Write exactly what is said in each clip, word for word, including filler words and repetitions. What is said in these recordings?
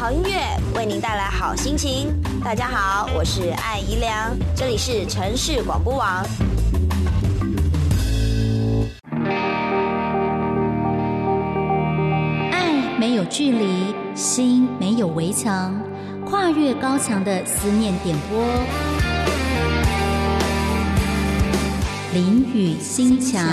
好音乐为您带来好心情。大家好，我是艾怡良，这里是城市广播网。 爱没有距离，心没有围墙，跨越高墙的思念点播。林雨心墙。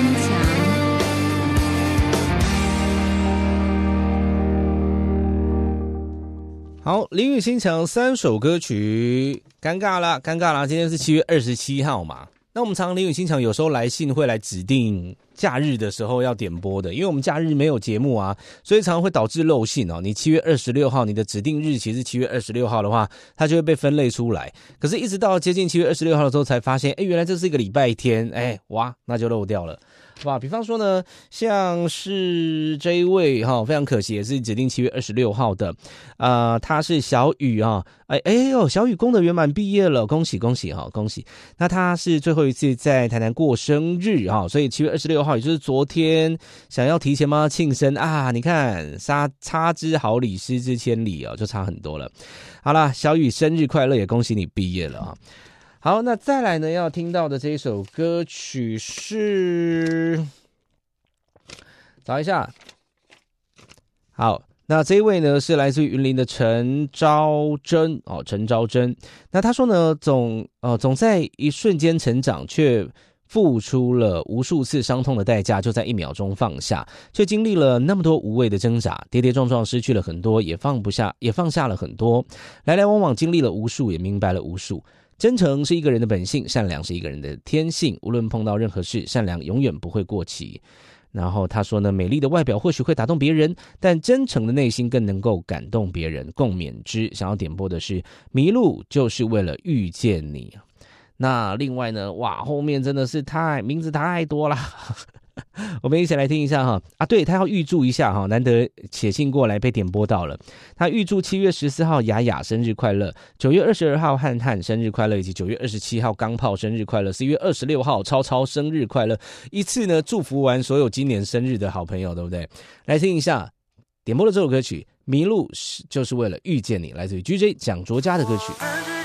好，林雨心墙三首歌曲，尴尬啦，尴尬啦！今天是七月二十七号嘛，那我们常常林雨心墙有时候来信会来指定假日的时候要点播的，因为我们假日没有节目啊，所以常常会导致漏信哦。你七月二十六号，你的指定日期是七月二十六号的话，它就会被分类出来。可是，一直到接近七月二十六号的时候，才发现，哎，原来这是一个礼拜天，哎，哇，那就漏掉了。哇，比方说呢，像是这一位哈，非常可惜，也是指定七月二十六号的，呃，他是小雨啊，哎哎呦，小雨功德圆满毕业了，恭喜恭喜哈，恭喜！那他是最后一次在台南过生日哈，所以七月二十六号也就是昨天，想要提前帮他庆生啊，你看，差差之毫厘，失之千里哦，就差很多了。好啦，小雨生日快乐，也恭喜你毕业了啊！好，那再来呢，要听到的这一首歌曲是，找一下。好，那这一位呢是来自于云林的陈昭贞哦，陈昭贞。那他说呢，总呃总在一瞬间成长，却付出了无数次伤痛的代价，就在一秒钟放下，却经历了那么多无谓的挣扎，跌跌撞撞失去了很多，也放不下，也放下了很多，来来往往经历了无数，也明白了无数。真诚是一个人的本性，善良是一个人的天性，无论碰到任何事，善良永远不会过期。然后他说呢，美丽的外表或许会打动别人，但真诚的内心更能够感动别人，共勉之。想要点播的是迷路就是为了遇见你。那另外呢，哇，后面真的是太名字太多了。我们一起来听一下哈啊，对，他要预祝一下哈，难得写信过来被点播到了。他预祝七月十四号雅雅生日快乐，九月二十二号汉汉生日快乐，以及九月二十七号钢炮生日快乐，十一月二十六号超超生日快乐。一次呢，祝福完所有今年生日的好朋友，对不对？来听一下点播的这首歌曲《迷路就是为了遇见你》，来自于 G J 蒋卓嘉的歌曲。